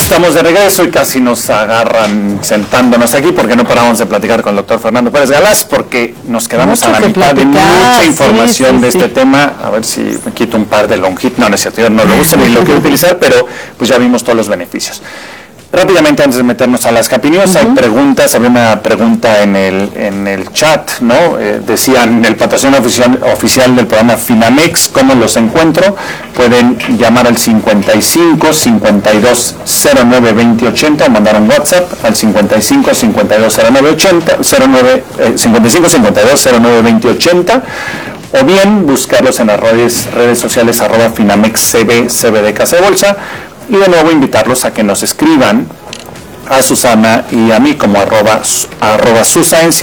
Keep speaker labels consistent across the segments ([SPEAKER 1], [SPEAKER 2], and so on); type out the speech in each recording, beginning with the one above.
[SPEAKER 1] Estamos de regreso y casi nos agarran sentándonos aquí porque no paramos de platicar con el doctor Fernando Pérez Galaz, porque nos quedamos a la mitad de mucha información de este tema. A ver si me quito un par de Longit. No, no es cierto, yo no lo uso ni lo quiero utilizar, pero pues ya vimos todos los beneficios. Rápidamente, antes de meternos a las Happy News, hay preguntas. Había una pregunta en el chat, ¿no? Decían, el patrocinio oficial del programa Finamex, ¿cómo los encuentro? Pueden llamar al 55 52 09 2080 o mandar un WhatsApp al 55 52 09 80, 55 52 09 2080, o bien buscarlos en las redes sociales @FinamexCB, CB de Casa de Bolsa. Y de nuevo invitarlos a que nos escriban a Susana y a mí como arroba Susaens y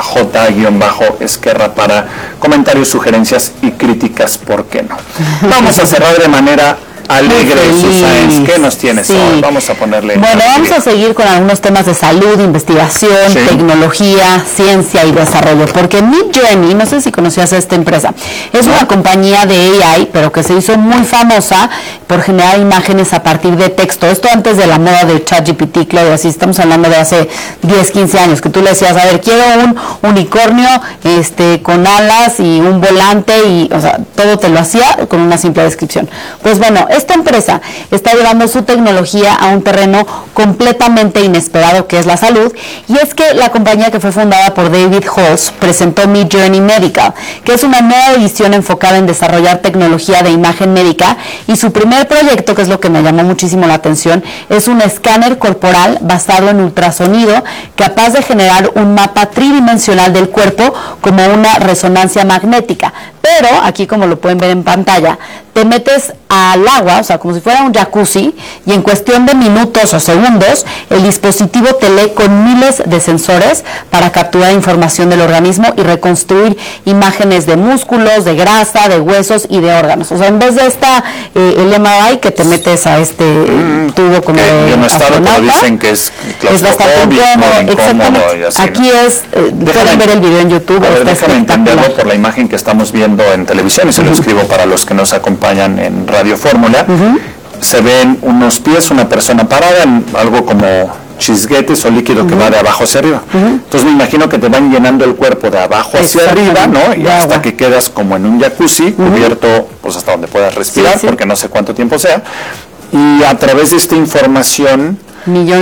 [SPEAKER 1] @J_Esquerra para comentarios, sugerencias y críticas, ¿por qué no? Vamos a cerrar de manera alegre, Susaens. ¿Qué nos tienes hoy? Vamos a ponerle...
[SPEAKER 2] Bueno, vamos a seguir con algunos temas de salud, investigación, tecnología, ciencia y desarrollo, porque Midjourney, no sé si conocías a esta empresa, es una compañía de AI, pero que se hizo muy famosa por generar imágenes a partir de texto. Esto antes de la moda de ChatGPT, Claudia, así estamos hablando de hace 10, 15 años, que tú le decías, a ver, quiero un unicornio con alas y un volante, y, o sea, todo te lo hacía con una simple descripción. Pues bueno, esta empresa está llevando su tecnología a un terreno completamente inesperado, que es la salud, y es que la compañía, que fue fundada por David Holtz, presentó Midjourney Medical, que es una nueva edición enfocada en desarrollar tecnología de imagen médica, y su primer proyecto, que es lo que me llamó muchísimo la atención, es un escáner corporal basado en ultrasonido, capaz de generar un mapa tridimensional del cuerpo como una resonancia magnética. Pero, aquí como lo pueden ver en pantalla, te metes al agua, o sea, como si fuera un jacuzzi, y en cuestión de minutos o segundos, el dispositivo te lee con miles de sensores para capturar información del organismo y reconstruir imágenes de músculos, de grasa, de huesos y de órganos. O sea, en vez de el MRI que te metes a este tubo como de astronauta,
[SPEAKER 1] dicen que es
[SPEAKER 2] bastante incómodo. Exactamente. Aquí pueden ver el video en YouTube.
[SPEAKER 1] A ver, déjame entenderlo por la imagen que estamos viendo en televisión, y se lo escribo para los que nos acompañan en Radio Fórmula. Se ven unos pies, una persona parada en algo como chisguetes o líquido que va de abajo hacia arriba. Entonces me imagino que te van llenando el cuerpo de abajo hacia arriba, ¿no? Y hasta que quedas como en un jacuzzi, cubierto pues hasta donde puedas respirar, porque no sé cuánto tiempo sea. Y a través de esta información
[SPEAKER 2] miles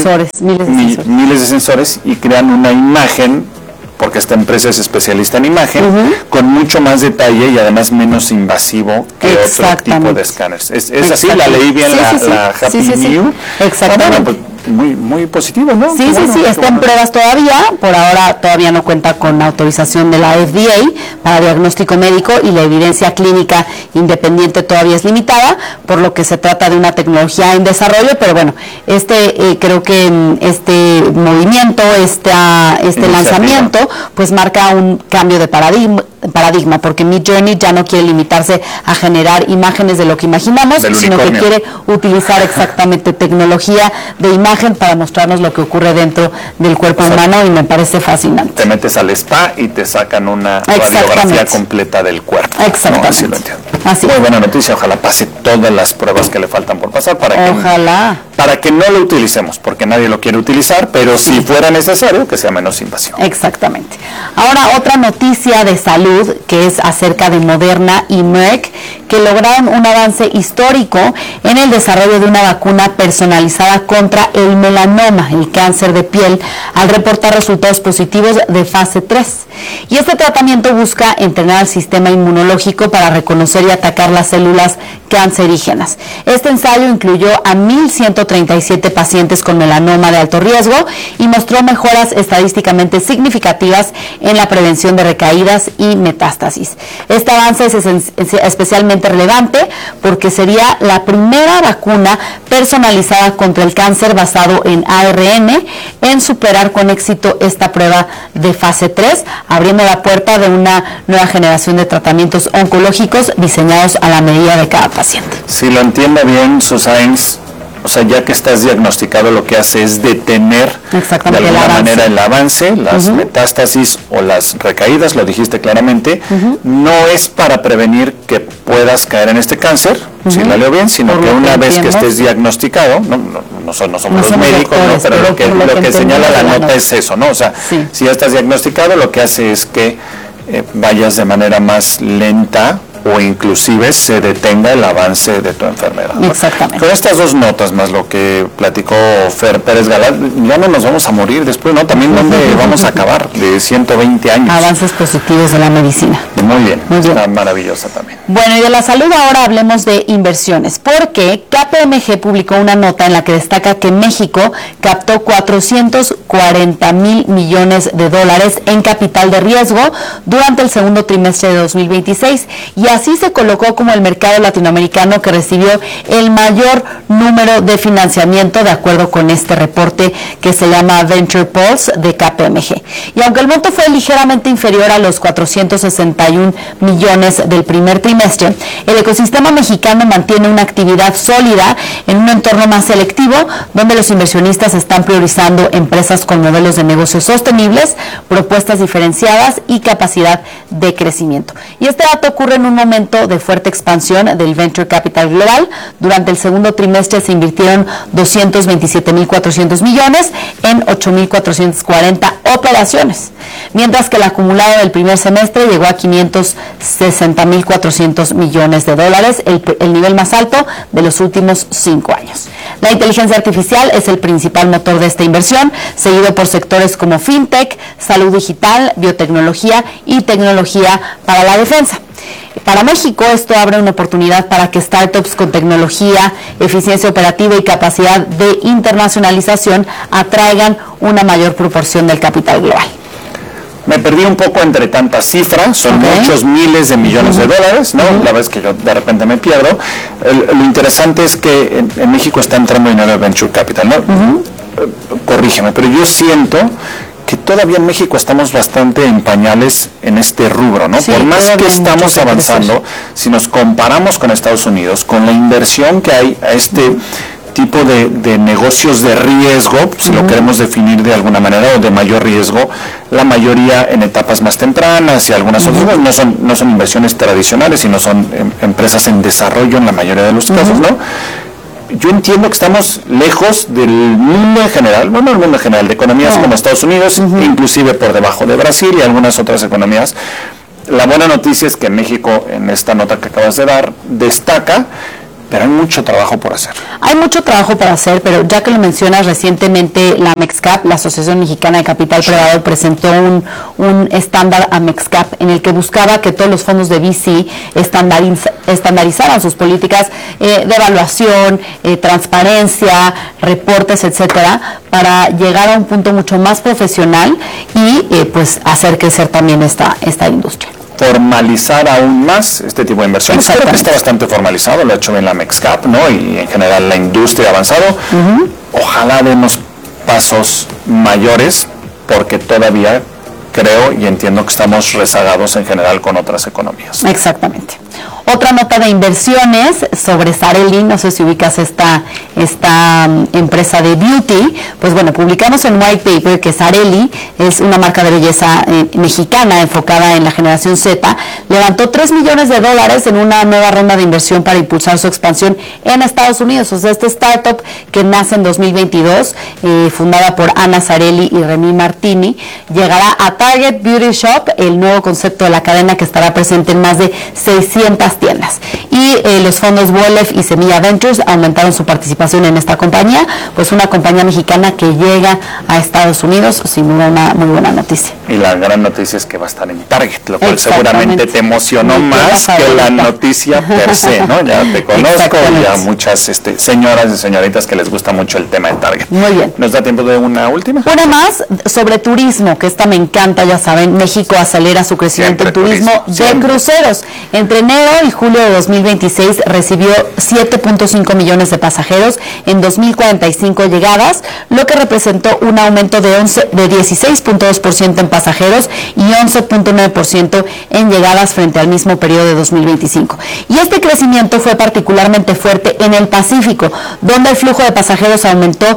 [SPEAKER 2] de sensores
[SPEAKER 1] y crean una imagen, porque esta empresa es especialista en imagen, con mucho más detalle y además menos invasivo que otro tipo de escáneres. ¿Es así? ¿La leí bien la Happy News?
[SPEAKER 2] Exactamente.
[SPEAKER 1] Bueno, pues muy positivo, ¿no?
[SPEAKER 2] Sí, está en pruebas todavía. Por ahora todavía no cuenta con autorización de la FDA para diagnóstico médico, y la evidencia clínica independiente todavía es limitada, por lo que se trata de una tecnología en desarrollo. Pero bueno, creo que este movimiento, este lanzamiento, pues marca un cambio de paradigma, porque Midjourney ya no quiere limitarse a generar imágenes de lo que imaginamos, sino que quiere utilizar exactamente tecnología de imagen para mostrarnos lo que ocurre dentro del cuerpo humano, y me parece fascinante.
[SPEAKER 1] Te metes al spa y te sacan una radiografía completa del cuerpo.
[SPEAKER 2] Exactamente.
[SPEAKER 1] ¿No? Así lo entiendo.
[SPEAKER 2] Así.
[SPEAKER 1] Muy buena noticia, ojalá pase todas las pruebas que le faltan por pasar para que no lo utilicemos, porque nadie lo quiere utilizar, pero si fuera necesario, que sea menos invasivo.
[SPEAKER 2] Exactamente. Ahora, otra noticia de salud, que es acerca de Moderna y Merck, que lograron un avance histórico en el desarrollo de una vacuna personalizada contra el melanoma, el cáncer de piel, al reportar resultados positivos de fase 3. Y este tratamiento busca entrenar al sistema inmunológico para reconocer y atacar las células cancerígenas. Este ensayo incluyó a 1,137 pacientes con melanoma de alto riesgo y mostró mejoras estadísticamente significativas en la prevención de recaídas y metástasis. Este avance es especialmente relevante porque sería la primera vacuna personalizada contra el cáncer basado en ARN en superar con éxito esta prueba de fase 3, abriendo la puerta de una nueva generación de tratamientos oncológicos diseñados a la medida de cada paciente.
[SPEAKER 1] Si lo entiendo bien, Susaens, o sea, ya que estás diagnosticado, lo que hace es detener de alguna manera el avance, las metástasis o las recaídas, lo dijiste claramente. No es para prevenir que puedas caer en este cáncer, si la leo bien, sino que una vez que estés diagnosticado, no no somos los médicos, doctores, ¿no? Pero lo que señala la nota es eso, ¿no? O sea, si ya estás diagnosticado, lo que hace es que vayas de manera más lenta o inclusive se detenga el avance de tu enfermedad, ¿no?
[SPEAKER 2] Exactamente.
[SPEAKER 1] Con estas dos notas, más lo que platicó Fer Pérez Galán, ya no nos vamos a morir después, ¿no? También dónde vamos a acabar de 120 años.
[SPEAKER 2] Avances positivos de la medicina.
[SPEAKER 1] Muy bien, está maravillosa también.
[SPEAKER 2] Bueno, y de la salud ahora hablemos de inversiones, porque KPMG publicó una nota en la que destaca que México captó 440,000 millones de dólares en capital de riesgo durante el segundo trimestre de 2026, y así se colocó como el mercado latinoamericano que recibió el mayor número de financiamiento, de acuerdo con este reporte que se llama Venture Pulse de KPMG. Y aunque el monto fue ligeramente inferior a los 461 millones del primer trimestre, el ecosistema mexicano mantiene una actividad sólida en un entorno más selectivo, donde los inversionistas están priorizando empresas con modelos de negocios sostenibles, propuestas diferenciadas y capacidad de crecimiento. Y este dato ocurre en un momento de fuerte expansión del Venture Capital global. Durante el segundo trimestre se invirtieron 227,400 millones en 8,440 operaciones, mientras que el acumulado del primer semestre llegó a 560,400 millones de dólares, el nivel más alto de los últimos 5 años. La inteligencia artificial es el principal motor de esta inversión, seguido por sectores como fintech, salud digital, biotecnología y tecnología para la defensa. Para México esto abre una oportunidad para que startups con tecnología, eficiencia operativa y capacidad de internacionalización atraigan una mayor proporción del capital global.
[SPEAKER 1] Me perdí un poco entre tantas cifras, son muchos miles de millones de dólares, ¿no? La verdad es que yo de repente me pierdo. Lo interesante es que en México está entrando dinero de Venture Capital, ¿no? Corrígeme, pero yo siento que todavía en México estamos bastante en pañales en este rubro, ¿no? Sí, por más que estamos avanzando, si nos comparamos con Estados Unidos, con la inversión que hay a este tipo de negocios de riesgo, si lo queremos definir de alguna manera, o de mayor riesgo, la mayoría en etapas más tempranas y algunas otras no son inversiones tradicionales, sino son empresas en desarrollo en la mayoría de los casos, ¿no? Yo entiendo que estamos lejos del mundo en general, bueno, el mundo en general, de economías como Estados Unidos, inclusive por debajo de Brasil y algunas otras economías. La buena noticia es que México, en esta nota que acabas de dar, destaca, pero hay mucho trabajo por hacer. Hay mucho trabajo por hacer, pero ya que lo mencionas, recientemente la Mexcap, la Asociación Mexicana de Capital Privado, presentó un estándar a Mexcap en el que buscaba que todos los fondos de VC estandarizaran sus políticas de evaluación, transparencia, reportes, etcétera, para llegar a un punto mucho más profesional y pues hacer crecer también esta industria. Formalizar aún más este tipo de inversiones. Creo que está bastante formalizado, lo ha hecho bien la Mexcap, ¿no? Y en general la industria ha avanzado. Ojalá demos pasos mayores, porque todavía creo y entiendo que estamos rezagados en general con otras economías. Exactamente. Otra nota de inversiones sobre Sareli, no sé si ubicas esta empresa de beauty. Pues bueno, publicamos en White Paper que Sareli es una marca de belleza mexicana enfocada en la generación Z. Levantó $3 millones en una nueva ronda de inversión para impulsar su expansión en Estados Unidos. O sea, este startup que nace en 2022, fundada por Ana Sareli y Remy Martini, llegará a Target Beauty Shop, el nuevo concepto de la cadena que estará presente en más de 600 tiendas. Y los fondos Wolef y Semilla Ventures aumentaron su participación en esta compañía, pues una compañía mexicana que llega a Estados Unidos, sin duda una muy buena noticia. Y la gran noticia es que va a estar en Target, lo cual seguramente te emocionó más que la noticia per se, ¿no? Ya te conozco y a muchas señoras y señoritas que les gusta mucho el tema de Target. Muy bien. ¿Nos da tiempo de una última? Una más sobre turismo, que esta me encanta, ya saben, México acelera su crecimiento en turismo de cruceros. Entre enero y julio de 2026 recibió 7.5 millones de pasajeros en 2.045 llegadas, lo que representó un aumento de 16.2% en pasajeros y 11.9% en llegadas frente al mismo periodo de 2025. Y este crecimiento fue particularmente fuerte en el Pacífico, donde el flujo de pasajeros aumentó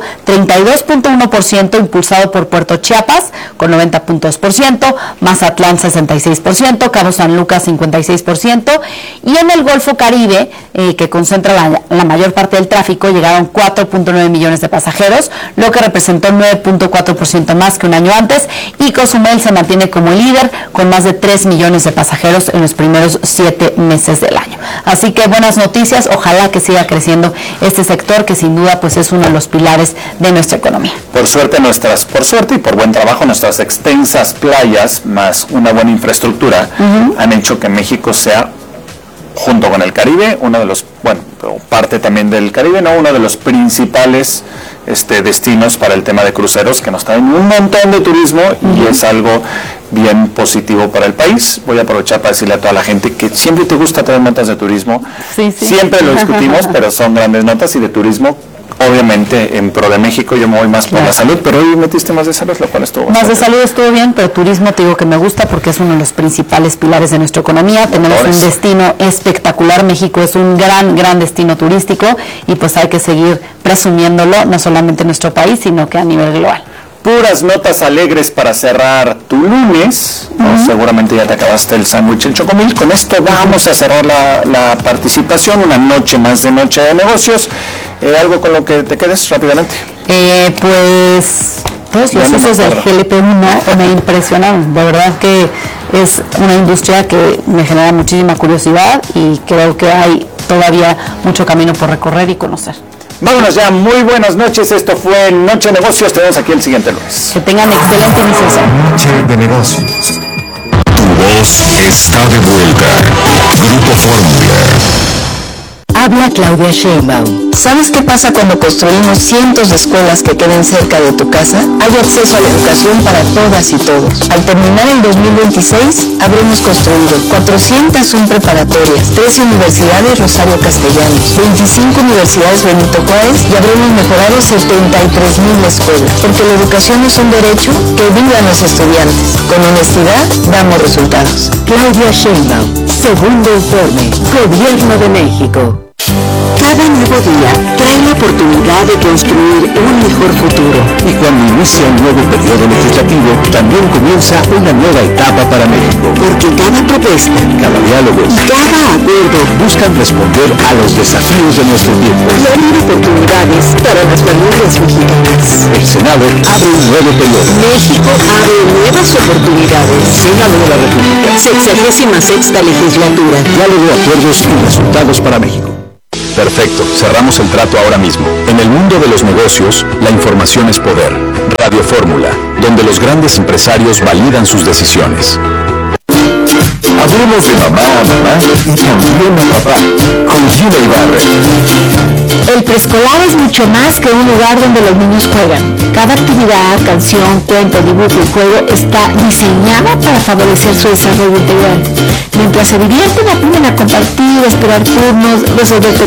[SPEAKER 1] 32.1%, impulsado por Puerto Chiapas con 90.2%, Mazatlán 66%, Cabo San Lucas 56%,
[SPEAKER 2] Y en el Golfo Caribe, que concentra la mayor parte del tráfico, llegaron 4.9 millones de pasajeros, lo que representó 9.4% más que un año antes, y Cozumel se mantiene como líder con más de 3 millones de pasajeros en los primeros 7 meses del año. Así que buenas noticias, ojalá que siga creciendo este sector, que sin duda pues es uno de los pilares de nuestra economía.
[SPEAKER 1] Por suerte y por buen trabajo, nuestras extensas playas más una buena infraestructura han hecho que México sea, junto con el Caribe, uno de los, parte también del Caribe, uno de los principales destinos para el tema de cruceros, que nos traen un montón de turismo y es algo bien positivo para el país. Voy a aprovechar para decirle a toda la gente que siempre te gusta traer notas de turismo. Sí. Siempre lo discutimos, pero son grandes notas y de turismo. Obviamente en pro de México yo me voy más por la salud, pero hoy metiste más de salud, lo cual estuvo
[SPEAKER 2] más de salud estuvo bien, pero turismo te digo que me gusta porque es uno de los principales pilares de nuestra economía. Tenemos un destino espectacular, México es un gran destino turístico y pues hay que seguir presumiéndolo, no solamente en nuestro país, sino que a nivel global.
[SPEAKER 1] Puras notas alegres para cerrar tu lunes. Seguramente ya te acabaste el sándwich, el chocomil. Con esto vamos a cerrar la participación, una noche más de Noche de Negocios. ¿Algo con lo que te quedes rápidamente?
[SPEAKER 2] Pues los usos del GLP-1 me impresionaron. De verdad que es una industria que me genera muchísima curiosidad y creo que hay todavía mucho camino por recorrer y conocer.
[SPEAKER 1] Vámonos ya, muy buenas noches, esto fue Noche de Negocios, te vemos aquí el siguiente lunes.
[SPEAKER 2] Que tengan excelente inicio.
[SPEAKER 3] Noche de Negocios. Tu voz está de vuelta. Grupo Fórmula.
[SPEAKER 4] Habla Claudia Sheinbaum. ¿Sabes qué pasa cuando construimos cientos de escuelas que queden cerca de tu casa? Hay acceso a la educación para todas y todos. Al terminar el 2026, habremos construido 401 preparatorias, 13 universidades Rosario Castellanos, 25 universidades Benito Juárez y habremos mejorado 73,000 escuelas. Porque la educación es un derecho, que vivan los estudiantes. Con honestidad, damos resultados. Claudia Sheinbaum, segundo informe, Gobierno de México. Cada nuevo día trae la oportunidad de construir un mejor futuro.
[SPEAKER 3] Y cuando inicia un nuevo periodo legislativo, también comienza una nueva etapa para México.
[SPEAKER 4] Porque cada propuesta,
[SPEAKER 3] cada diálogo
[SPEAKER 4] y cada acuerdo
[SPEAKER 3] buscan responder a los desafíos de nuestro tiempo.
[SPEAKER 4] Y abrir oportunidades para las familias mexicanas.
[SPEAKER 3] El Senado abre un nuevo periodo.
[SPEAKER 4] México abre nuevas oportunidades.
[SPEAKER 3] Senado de la República.
[SPEAKER 4] 66ª legislatura.
[SPEAKER 3] Diálogo, acuerdos y resultados para México. Perfecto, cerramos el trato ahora mismo. En el mundo de los negocios, la información es poder. Radio Fórmula, donde los grandes empresarios validan sus decisiones. Hablemos de mamá a mamá y también a papá, con Gina Ibarra.
[SPEAKER 4] El preescolar es mucho más que un lugar donde los niños juegan. Cada actividad, canción, cuento, dibujo y juego está diseñada para favorecer su desarrollo integral. Mientras se divierten, aprenden a compartir, a esperar turnos, resolver